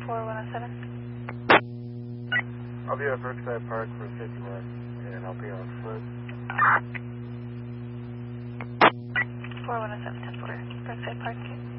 4107. I'll be at Brookside Park for 51, and I'll be on foot. 4107, 10-4, Brookside Park.